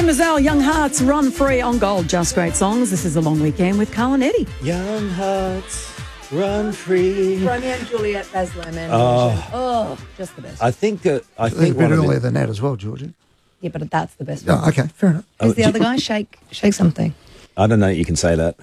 Mazel, Young Hearts, Run Free on Gold. Just great songs. This is a long weekend with Carl and Eddie. Young Hearts, Run Free. Romeo and Juliet, Baz Luhrmann. Just the best. I think A bit earlier than that as well, Georgia. Yeah, but that's the best one. Oh, okay, fair enough. Who's the other guy? Shake something. I don't know. You can say that.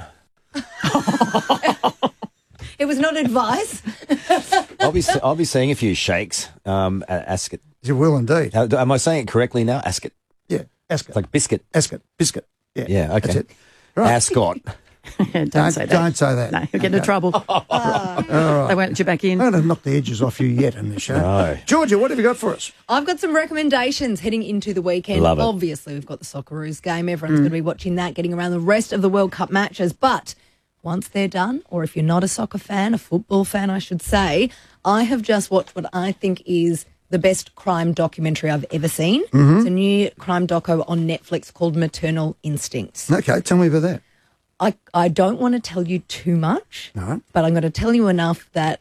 It was not advice. I'll be saying a few shakes. At Ascot. You will indeed. Am I saying it correctly now? Ascot. Yeah, Ascot. It's like biscuit. Ascot. Biscuit. Yeah. Yeah. Okay. That's it. Right. Ascot. Don't say that. Don't say that. No, you'll get into trouble. All right. They won't let you back in. I'm going to knock the edges off you yet in this show. No. Georgia, what have you got for us? I've got some recommendations heading into the weekend. Love it. Obviously, we've got the Socceroos game. Everyone's going to be watching that, getting around the rest of the World Cup matches. But once they're done, or if you're not a soccer fan, a football fan, I should say, I have just watched what I think is the best crime documentary I've ever seen. It's a new crime doco on Netflix called Maternal Instincts. Okay, tell me about that. I don't want to tell you too much, No. but I'm going to tell you enough that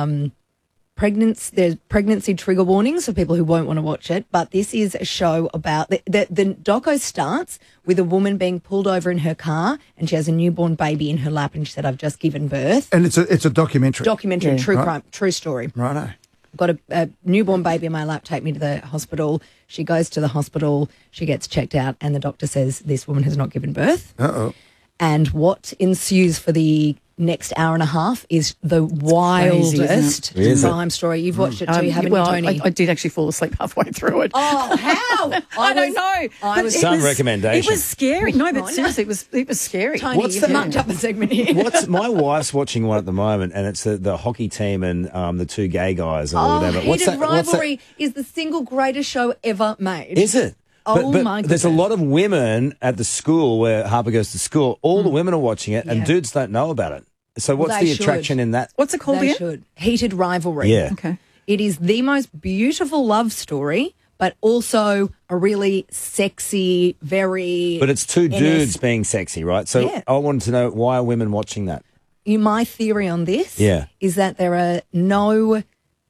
there's pregnancy trigger warnings for people who won't want to watch it. But this is a show about the doco starts with a woman being pulled over in her car, and she has a newborn baby in her lap, and she said, "I've just given birth." And it's a documentary. Documentary, true Right. crime, true story. Righto. Got a newborn baby in my lap, take me to the hospital. She goes to the hospital, she gets checked out, and the doctor says this woman has not given birth. Uh-oh. And what ensues for the next hour and a half is the crazy, wildest isn't it? crime story. You've watched it too, haven't you, Tony? I did actually fall asleep halfway through it. Oh, how? I don't know. But Some recommendation. It was scary. No, but I know. seriously, it was scary. Tony, What's you've the- mucked up a segment here. My wife's watching one at the moment, and it's the hockey team and the two gay guys or Oh, whatever. Heated Rivalry is the single greatest show ever made. Is it? Oh, but my there's a goodness. lot of women at the school where Harper goes to school. All the women are watching it, and Yeah. dudes don't know about it. So what's They the attraction should. in that? What's it called They again? should. Heated Rivalry. Yeah. Okay. It is the most beautiful love story, but also a really sexy, very... But it's two NS dudes being sexy, right? So Yeah. I wanted to know, why are women watching that? My theory on this Yeah. is that there are no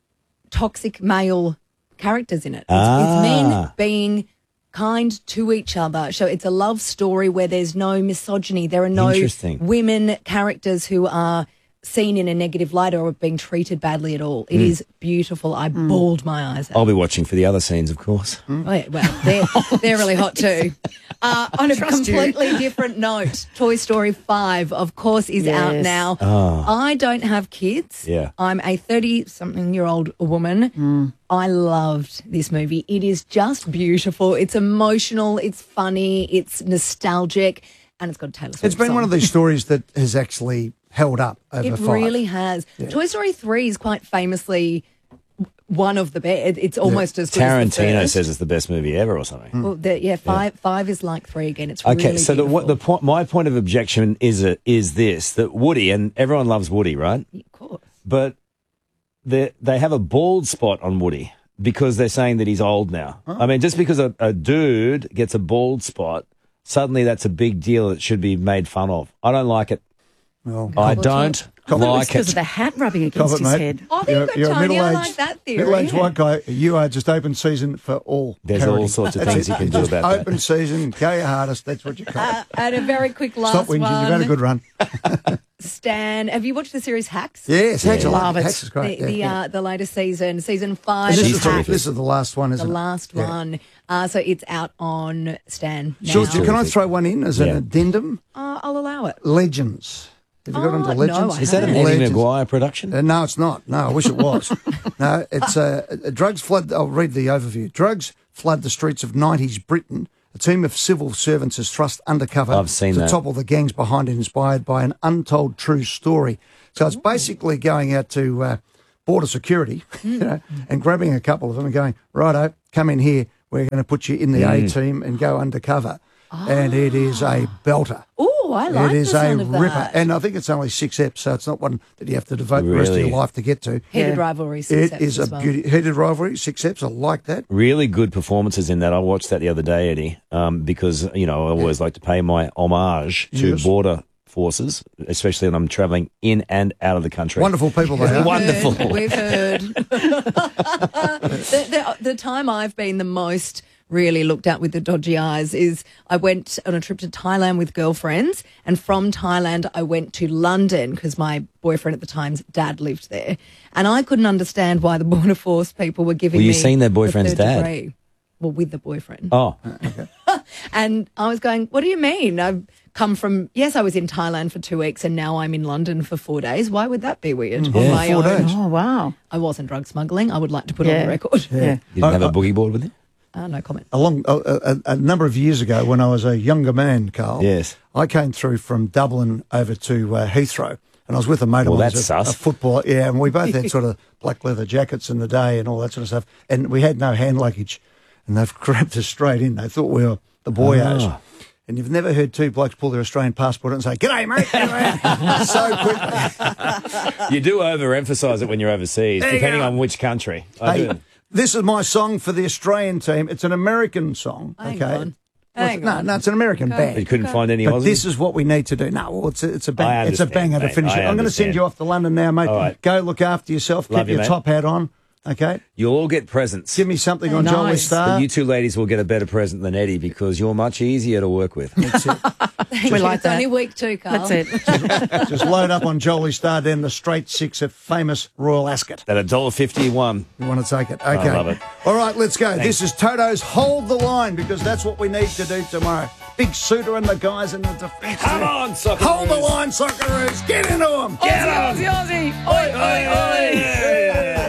toxic male characters in it. It's men being kind to each other. So it's a love story where there's no misogyny. There are no Interesting. women characters who are seen in a negative light or being treated badly at all. It is beautiful. I bawled my eyes out. I'll be watching for the other scenes, of course. Oh, yeah, well, they're really hot too. On a Trust you. completely different note, Toy Story 5, of course, is out Yes. now. I don't have kids. Yeah. I'm a 30-something-year-old woman. I loved this movie. It is just beautiful. It's emotional. It's funny. It's nostalgic. And it's got a Taylor Swift It's been song. one of these stories that has actually held up over It five. really has. Toy Story 3 is quite famously one of the best. It's almost as good as the Tarantino first. says it's the best movie ever or something. Well, five is like 3 again. It's Okay, really so beautiful. my point of objection is this, that Woody, and everyone loves Woody, right? Of course. But they have a bald spot on Woody because they're saying that he's old now. I mean, just because a dude gets a bald spot, suddenly that's a big deal that should be made fun of. I don't like it. Well, I don't like Because of it. the hat rubbing Cop against it, his mate. head. I think you're a Tony. I middle-aged- like that theory. Middle-aged white guy. You are just open season for all. There's parody. all sorts of That's things it. you can do Just about that. Open season, go your hardest. That's what you call it. And a very quick last Stop whinging. one. You've had a good run. Stan, have you watched the series Hacks? Yes, Hacks, I Love like it. Hacks is great. The latest season 5 This of She's is Hacks. this is the last one, isn't The it? last Yeah. one. So it's out on Stan now. Georgia, can I throw one in as an Yeah. addendum? I'll allow it. Legends. Have you got into no, Legends? I Is that an haven't. Eddie Legends. Maguire production? No, it's not. No, I wish it was. No, it's drugs flood. I'll read the overview. Drugs flood the streets of 90s Britain. A team of civil servants is thrust undercover I've seen to that. topple the gangs behind it, inspired by an untold true story. So it's basically going out to border security, and grabbing a couple of them and going, righto, come in here. We're going to put you in the A team and go undercover. And it is a belter. Oh, I like It is the a sound of ripper. that. And I think it's only 6 eps, so it's not one that you have to devote the rest of Really? your life to get to. Heated Yeah. rivalry. It success is a as well. beauty. Heated rivalry, 6 eps. I like that. Really good performances in that. I watched that the other day, Eddie, because, I always like to pay my homage to Yes. border forces, especially when I'm travelling in and out of the country. Wonderful people they are. Wonderful. We've heard. The time I've been the most really looked at with the dodgy eyes is I went on a trip to Thailand with girlfriends, and from Thailand I went to London because my boyfriend at the time's dad lived there, and I couldn't understand why the Border Force people were giving me. Were you seeing their boyfriend's the third dad? degree. Well, with the boyfriend. Oh, And I was going, what do you mean? I've come from, yes, I was in Thailand for 2 weeks and now I'm in London for 4 days. Why would that be weird? On my 4 own. days. Oh, wow. I wasn't drug smuggling. I would like to put on the record. Yeah. you didn't have a boogie board with him? No comment. A number of years ago, when I was a younger man, Carl, Yes. I came through from Dublin over to Heathrow, and I was with a mate of Well, mine, that's a sus. footballer, yeah, and we both had sort of black leather jackets in the day and all that sort of stuff, and we had no hand luggage, and they've grabbed us straight in. They thought we were the boyos. Oh. And you've never heard two blokes pull their Australian passport out and say, "G'day, mate." So quickly. You do overemphasise it when you're overseas, There you depending go. on which country. I Hey, do. this is my song for the Australian team. It's an American song. Hang okay. on. Hang on. No, it's an American But you band. couldn't find any But Aussies? this is what we need to do. No, well, it's a I bang. It's a understand, banger to mate. finish it. I I'm going to send understand. you off to London now, mate. All right. Go look after yourself. Love Keep you, your mate. top hat on. Okay. You'll all get presents. Give me something on Nice. Jolly Star. But you two ladies will get a better present than Eddie because you're much easier to work with. That's it. We like It's only that. week 2, Carl. That's it. Just load up on Jolly Star down the straight 6 at famous Royal Ascot. At $1.51. You want to take it? Okay. love it. All right, let's go. This is Toto's Hold the Line because that's what we need to do tomorrow. Big Suitor and the guys in the defence. Come on, Socceroos. Hold the line, Socceroos. Get into them. Aussie, Aussie, Aussie. Oi, oi, oi. Yeah.